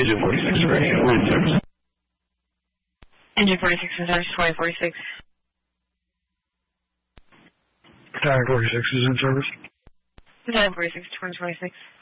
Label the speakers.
Speaker 1: Agent 46 radio.
Speaker 2: Engine 46 is service 2046.
Speaker 1: Battalion 46 is in service.
Speaker 2: Battalion 46, 2026.